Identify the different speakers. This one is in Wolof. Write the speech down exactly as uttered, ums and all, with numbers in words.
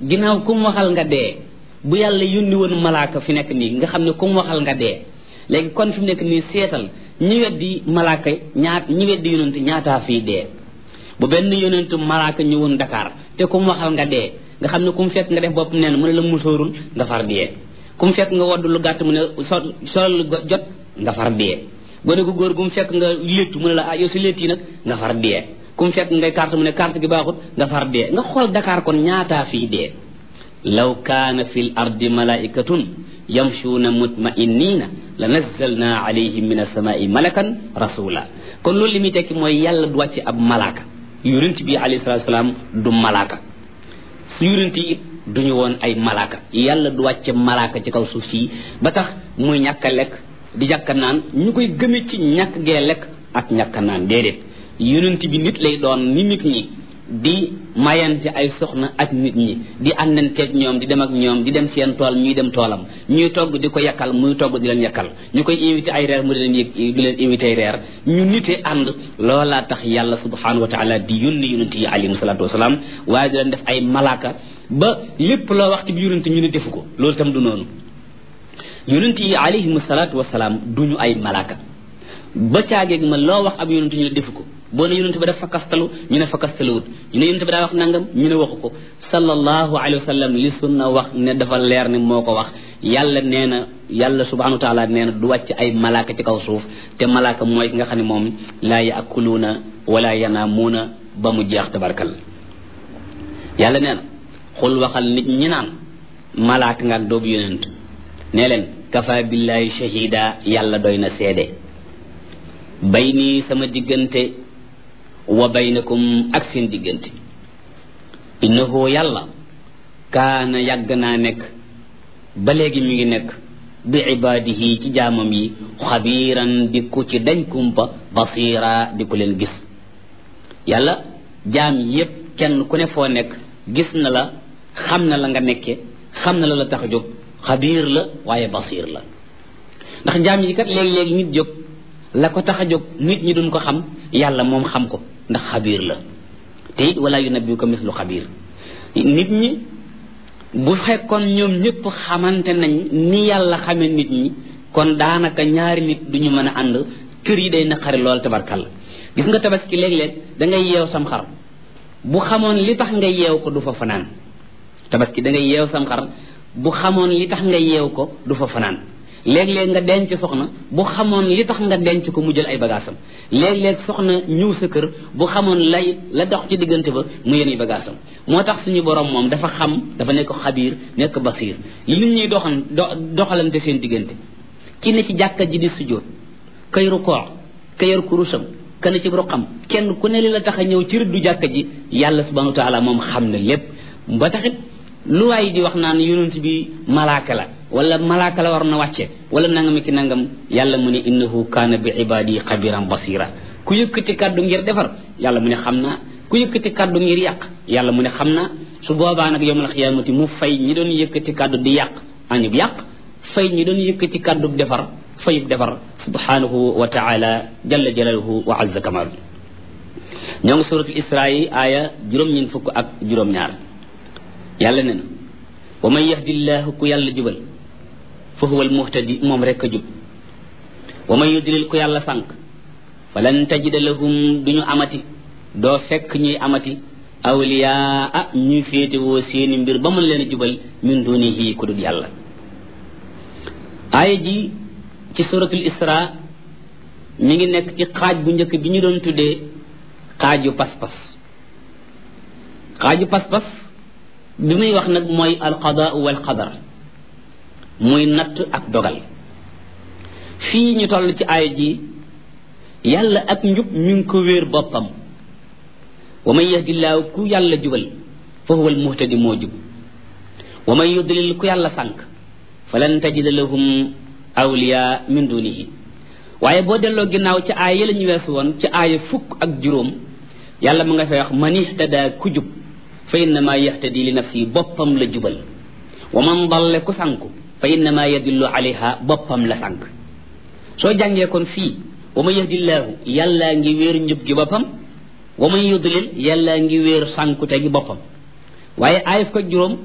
Speaker 1: ginnaaw ku mu waxal nga dee bu yàlla yónni woon malaaka fi nekk nii nga xam ne ku mu waxal nga dee léegi kon fi mu nekk nii seetal ñi weddi malaaka ñaat ñi weddi yonent ñaataa fii dee bu benn yonent malaaka ñëwoon Dakar te ku mu waxal nga dee nga xam ne ku mu fekk nga def bopp neen mu ne la musóorul nga far dee ku mu fekk nga wodd lu gàtt mu ne so solal jot nga far dee gone gu góor gu mu fekk nga léttu mu ne la ah yow si létt yi nag nga far dee ku mu fekk ngay carte mu ne carte gi baaxut nga far dee nga xool Dakar kon ñaataa fii dee law kaana fi l ardi malaikatun yamshuuna mutma'innina la nazzalna alayhim min as-samaa'i malakan rasula kon loolu li muy tekki mooy yàlla du wàcc ab malaaka yonent bi alayhi salaatu salaam du malaaka su yonent yi duñu woon ay malaaka yàlla du wàcce malaaka ci kaw suuf si ba tax muy ñàkk a lekk di ñàkk a naan ñu koy gëme ci ñàkk gee lekk ak ñàkk a naan déedéet yonent bi nit lay doon ni nit ñi di mayante ay soxna ak nit ñi di àndanteeg ñoom di dem ak ñoom di dem seen tool ñuy dem toolam ñuy togg di ko yakkal muy togg di leen yakkal ñu koy invité ay reer mu di leen di leen invité ay reer ñu nite ànd loolaa tax yàlla subhanahu wa taala di yónni yonent yi alayhi salaatu wasalaam waaye di leen def ay malaaka ba lépp loo wax ci bi yonent ñu ne defu ko loolu tam du noonu yonent yi alayhim salaatu wasalaam duñu ay malaaka ba caageeg ma loo wax ab yonent ñu ne defu ko boo ne yonent ba daf fakkastalu ñu ne fakkastaluwut ñu ne yonent ba daa wax nangam ñu ne waxu ko sallallahu alayhi wa sallam li sunna wax ne dafa leer ne moo ko wax yàlla nee na yàlla subhanahu wa taala nee na du wàcc ay malaaka ci kaw suuf te malaaka mooy ki nga xam ne moom laa yaakuluuna wala yanaamuuna ba mu jeex tabarkal yàlla nee na xul waxal nit ñi naan malaaka nga ak doobu yonent nee leen kafa billahi shahida yàlla doy na seede bay nii sama diggante wa baynakum ak seen diggante innahu yàlla kaana yàgg naa nekk ba léegi mi ngi nekk bi ibaadihi ci jaamam yi xabiiran di ku ci dañ kumpa basira di ku leen gis yàlla jaam yépp kenn ku ne foo nekk gis na la xam na la nga nekke xam na la la tax a jóg xabiir la waaye basiir la ndax jaam yi kat léegi-léegi nit jóg la ko tax a jóg nit ñi duñ ko xam yàlla moom xam ko ndax xabiir la te it wala yunabbiuka mislu xabiir nit ñi bu fekkoon ñoom ñëpp xamante nañ ni yàlla xamee nit ñi kon daanaka ñaari nit duñu mën a ànd kër yi day naqari lool tabarkal gis nga tabaski léeg-léeg da ngay yeew sam xar bu xamoon li tax nga yeew ko du fa fanaan tabaski da ngay yeew sam xar bu xamoon li tax nga yeew ko du fa fanaan léeg-léeg nga denc soxna bu xamoon li tax nga denc ko mu jël ay bagaasam léeg-léeg soxna ñëw sa kër bu xamoon lay la dox ci diggante ba mu yéen ay bagaasam moo tax suñu borom moom dafa xam dafa nekk xabiir nekk basiir li nit ñuy doxan doxalante seen diggante ki ne ci jàkka ji di sujjóot kay rukoo ka yor kurusam ka ne ci ruqam kenn ku ne li la tax a ñëw ci rëddu jàkka ji yàlla subhanahu wa taala moom xam na lépp ba taxit lu waay di wax naan yonent bi malaaka la wala malaaka la war na wàcce wala nangam ki nangam yàlla mu ne innahu kaana bi ibadi xabiran basira ku yëkkati kàddu ngir defar yàlla mu ne xam naa ku yëkkati kàddu ngir yàq yàlla mu ne xam naa su boobaa nag yawmal xiyaamati mu fay ñi doon yëkkati kàddu di yàq añub yàq fay ñi doon yëkkati kàddu defar fayub defar subhanahu wa taala jalla jalaluhu wa azza kamal ñoo ngi suratul isra yi aaya juróom-ñeent fukk ak juróom-ñaar yàlla ne na wa man yahdillahu ku yàlla jubal fa huwa almuhtadi moom rek a jub wa man yudlil ku yàlla sànq falan tajida lahum duñu amati doo fekk ñuy amati awliyaa ah ñuy féetewoo seeni mbir ba mën leen a jubal min dunihi ku dul yàlla aaya ji ci suratul isra mi ngi nekk ci xaaj bu njëkk bi ñu doon tuddee xaaju pas-pas xaaju pas-pas bi muy wax nag mooy alqadaa wal qadar muy natt ak dogal fii ñu toll ci aaya ji yàlla ak njub mi ngi ko wéer boppam wa man yahdillaahu ku yàlla jubal fa huwa almuhtadi moo jub wa man yudlil ku yàlla sànq falan tajida lahum awliya min dunihi waaye boo delloo ginnaaw ci aaya yi la ñu weesu woon ci aaya fukk ak juróom yàlla mu nga fay wax man ihtada ku jub fa innama yahtadi li nafsi boppam la jubal wa man dalle ku sànku fa innama yadillu alayha boppam la sànk soo jàngee kon fii wa man yahdillaahu yàllaa ngi wéer njub gi boppam wa man yudlil yàllaa ngi wéer sànkute gi boppam waaye aaya fukk ak juróom